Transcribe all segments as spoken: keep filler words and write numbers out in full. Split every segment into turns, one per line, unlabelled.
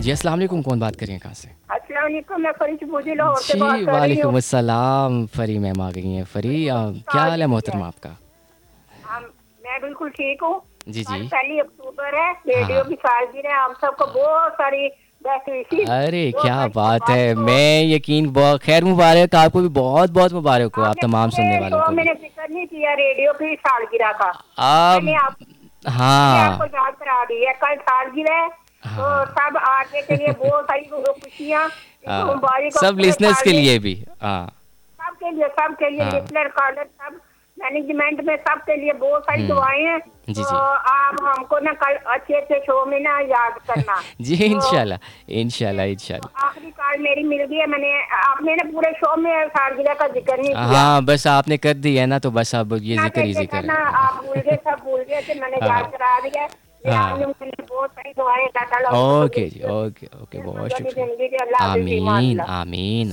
जी अस्सलाम वालेकुम, कौन बात कर रही हैं, कहाँ से?
अस्सलाम वालेकुम, मैं फरी चबूजी लाहौर से
जी
बात कर रही हूँ।
वालेकुम अस्सलाम, फरी मैम आ गई हैं। फरी अ, क्या हाल है मोहतरमा आपका?
हम मैं बिल्कुल ठीक हूँ।
जी
कल
जी।
पहली अक्टूबर है, रेडियो
हाँ।
की सालगिरह है, हम सबको बहुत सारी बेस्ट विशेस,
अरे
बहुत
क्या
सारी
बात है,
मुबारक हो।
मैं यकीन बहुत खैर मुबारक, आपको भी बहुत बहुत मुबारक हो, आप
आपने
तमाम
पूरे
सुनने वालों
शो
को भी।
मैंने जिक्र नहीं किया रेडियो की सालगिरह का। मैंने
अब
आप मैंने आपको
हाँ
याद करा दी है, कल सालगिरह है, तो
हाँ
सब आगे के लिए बहुत सारी खुशियाँ,
हाँ,
मुबारक हो
सब
पूरे
लिसनर्स
साल
के
में।
लिए भी। हाँ
सबके लिए सबके लिए
हाँ।
लिसनर कॉलर सब मैनेजमेंट में सबके लिए बहुत सारी दुआएं हैं।
हम्म।
तो
जी जी।
आप हमको ना कल अच्छे अच्छे शो में ना याद करना।
जी
तो
इंशाल्लाह इंशाल्लाह
तो
इंशाल्लाह।
आखिरी कॉल मेरी मिल गई है, मैंने आपने ना पूरे शो में सालगिरह का जिक्र नहीं किया।
हाँ बस आपने कर दी है ना, तो बस अब ये
ना
जिक्र ही
चाहिए था
जिक्र
ना,
है।
आप भूल गए, सब भूल गए थे, मैंने याद
हाँ
करा दिया। ये आपने
हाँ।
मुझे बहुत सारी दुआएं, अल्लाह ताला आपको
ओके जी,
कबूल
ओके ओके,
करे।
बहुत
मज़े की
शुक्रिया।
जिंदगी दे, अल्लाह हाफिज़, ईमान
आमीन
अल्लाह।
आमीन,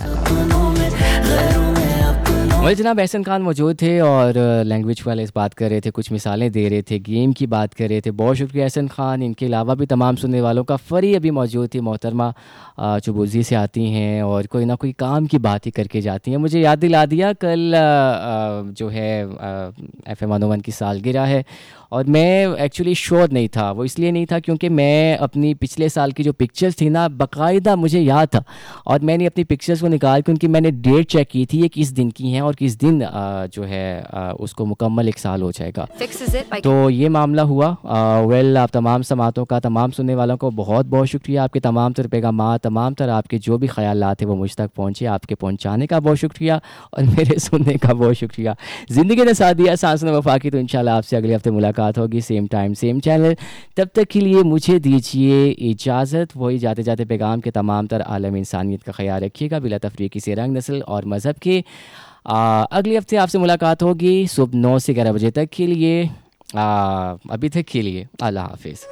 वही जनाब एहसन खान मौजूद थे और लैंग्वेज वाले इस बात कर रहे थे, कुछ मिसालें दे रहे थे, गेम की बात कर रहे थे। बहुत शुक्रिया एहसन खान। इनके अलावा भी तमाम सुनने वालों का। फ़री अभी मौजूद थी, मोहतरमा चुबुज़ी से आती हैं और कोई ना कोई काम की बात ही करके जाती हैं। मुझे याद दिला दिया कल आ, आ, जो है एफ एम वन की सालगिरह है और मैं एक्चुअली श्योर नहीं था। वो इसलिए नहीं था क्योंकि मैं अपनी पिछले साल की जो पिक्चर्स थी ना, बाकायदा मुझे याद था और मैंने अपनी पिक्चर्स को निकाल के उनकी मैंने डेट चेक की थी, ये किस दिन की हैं और किस दिन आ, जो है आ, उसको मुकम्मल एक साल हो जाएगा। तो ये मामला हुआ। वेल आप तमाम समातों का, तमाम सुनने वालों को बहुत बहुत शुक्रिया। आपके तमाम तर पैगाम, तमाम तर आपके जो भी ख्यालात थे वो मुझ तक पहुँचे, आपके पहुँचाने का बहुत शुक्रिया और मेरे सुनने का बहुत शुक्रिया। ज़िंदगी ने साथ दिया, सांस ने वफा की। तो इंशाल्लाह आपसे अगले हफ्ते मुलाकात होगी, सेम टाइम सेम चैनल। तब तक के लिए मुझे दीजिए इजाज़त। वही जाते जाते पैगाम के तमाम तर आलम इंसानियत का ख्याल रखिएगा, बिला तफरीक़ से रंग, नस्ल और मज़हब के। आ, अगले हफ्ते आपसे मुलाकात होगी सुबह नौ से ग्यारह बजे तक के लिए। आ, अभी तक के लिए अल्लाह हाफिज़।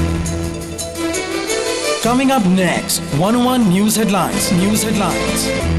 Coming up next, one oh one News Headlines. News Headlines.